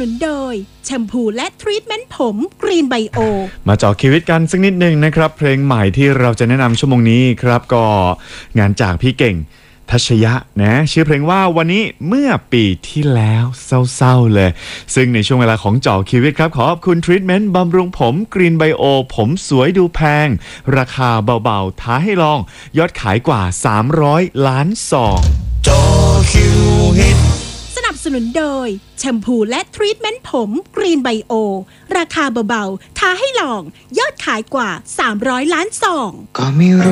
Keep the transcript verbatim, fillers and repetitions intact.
นุนโดยแชมพูและทรีทเมนต์ผมกรีนไบโอมาเจาะชีวิตกันสักนิดหนึ่งนะครับเพลงใหม่ที่เราจะแนะนำชั่วโมงนี้ครับก็งานจากพี่เก่งทัชยะนะชื่อเพลงว่าวันนี้เมื่อปีที่แล้วเศร้าๆเลยซึ่งในช่วงเวลาของเจาะชีวิตครับขอบคุณทรีทเมนต์บำรุงผมกรีนไบโอผมสวยดูแพงราคาเบาๆท้าให้ลองยอดขายกว่าสามร้อยล้านซองเจาะชีวิตสนับสนุนโดยแชมพูและทรีทเมนต์ผมกรีนไบโอราคาเบาๆท้าให้ลองยอดขายกว่าสามร้อยล้านซองก็ไม่รู้